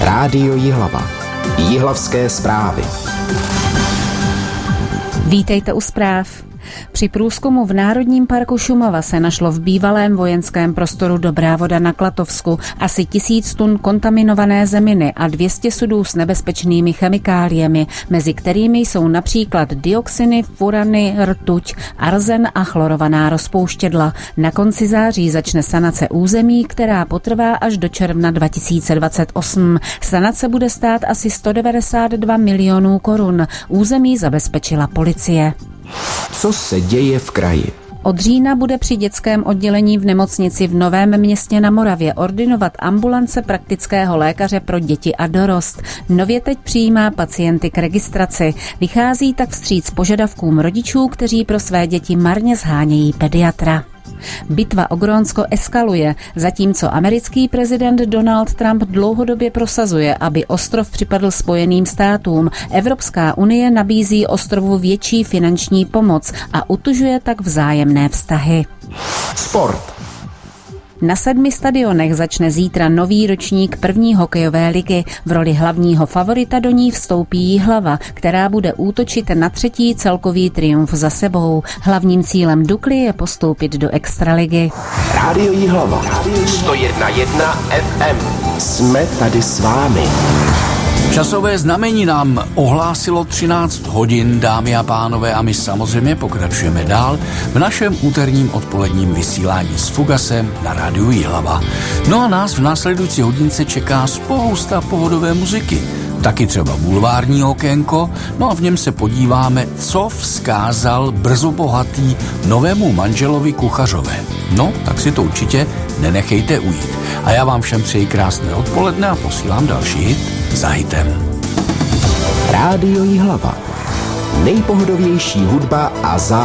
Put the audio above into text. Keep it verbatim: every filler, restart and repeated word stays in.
Rádio Jihlava. Jihlavské zprávy. Vítejte u zpráv. Při průzkumu v Národním parku Šumava se našlo v bývalém vojenském prostoru Dobrá Voda na Klatovsku asi tisíc tun kontaminované zeminy a dvě stě sudů s nebezpečnými chemikáliemi, mezi kterými jsou například dioxiny, furany, rtuť, arzen a chlorovaná rozpouštědla. Na konci září začne sanace území, která potrvá až do června dva tisíce dvacet osm. Sanace bude stát asi sto devadesát dva milionů korun. Území zabezpečila policie. Co se děje v kraji? Od října bude při dětském oddělení v nemocnici v Novém Městě na Moravě ordinovat ambulance praktického lékaře pro děti a dorost. Nově teď přijímá pacienty k registraci. Vychází tak vstříc požadavkům rodičů, kteří pro své děti marně shánějí pediatra. Bitva o Grónsko eskaluje, zatímco americký prezident Donald Trump dlouhodobě prosazuje, aby ostrov připadl Spojeným státům. Evropská unie nabízí ostrovu větší finanční pomoc a utužuje tak vzájemné vztahy. Sport. Na sedmi stadionech začne zítra nový ročník první hokejové ligy. V roli hlavního favorita do ní vstoupí Jihlava, která bude útočit na třetí celkový triumf za sebou. Hlavním cílem Dukly je postoupit do extraligy. Rádio Jihlava. sto jedna celá jedna ef em. Jsme tady s vámi. Časové znamení nám ohlásilo třináct hodin, dámy a pánové, a my samozřejmě pokračujeme dál v našem úterním odpoledním vysílání s Fugasem na rádiu Jihlava. No a nás v následující hodince čeká spousta pohodové muziky. Taky třeba bulvární okénko, no a v něm se podíváme, co vzkázal brzo bohatý novému manželovi kuchařové. No, tak si to určitě nenechejte ujít. A já vám všem přeji krásné odpoledne a posílám další hit za hitem. Rádio Jihlava. Nejpohodovější hudba a zá